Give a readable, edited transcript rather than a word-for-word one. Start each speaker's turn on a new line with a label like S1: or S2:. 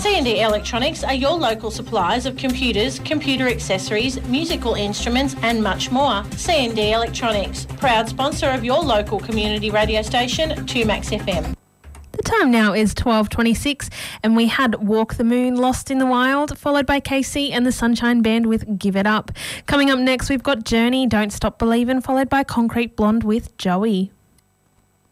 S1: C&D Electronics are your local suppliers of computers, computer accessories, musical instruments and much more. C&D Electronics, proud sponsor of your local community radio station, 2Max FM.
S2: The time now is 12:26 and we had Walk the Moon, Lost in the Wild, followed by Casey and the Sunshine Band with Give It Up. Coming up next, we've got Journey, Don't Stop Believin', followed by Concrete Blonde with Joey.